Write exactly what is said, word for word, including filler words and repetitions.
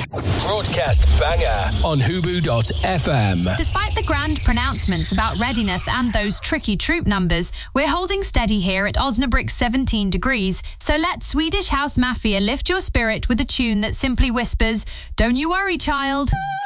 Broadcast banger on hubu dot f m. Despite the grand pronouncements about readiness and those tricky troop numbers, we're holding steady here at Osnabrück seventeen degrees. So let Swedish House Mafia lift your spirit with a tune that simply whispers, "Don't you worry, child."